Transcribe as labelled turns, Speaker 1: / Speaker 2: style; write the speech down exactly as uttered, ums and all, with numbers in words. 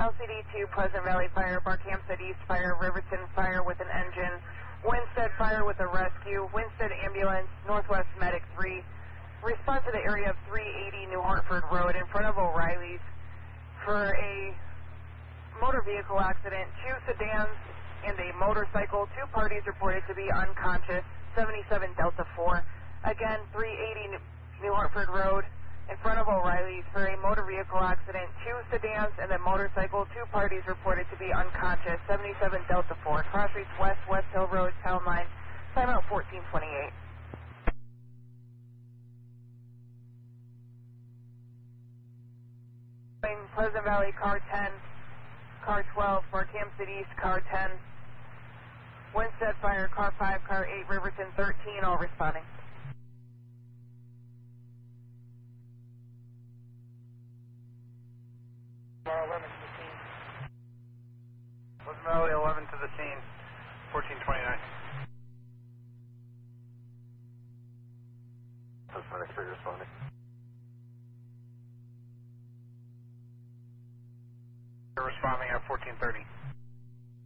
Speaker 1: L C D two, Pleasant Valley Fire, Barkhamsted East Fire, Riverton Fire with an engine, Winstead Fire with a rescue, Winstead Ambulance, Northwest Medic three. Respond to the area of three eighty New Hartford Road in front of O'Reilly's for a motor vehicle accident, two sedans and a motorcycle, two parties reported to be unconscious, seventy-seven Delta four. Again, three eighty New Hartford Road in front of O'Reilly's for a motor vehicle accident, two sedans and a motorcycle, two parties reported to be unconscious, seventy-seven Delta four. Cross Streets West, West Hill Road, Town Line, timeout fourteen twenty-eight. Pleasant Valley, car ten, car twelve, Barkhamsted East, car ten, Winstead Fire, car five, car eight, Riverton thirteen, all responding.
Speaker 2: eleven to the scene.
Speaker 3: Pleasant Valley, eleven to the scene, fourteen twenty-nine.
Speaker 4: Pleasant Valley three responding.
Speaker 3: They're responding at fourteen thirty.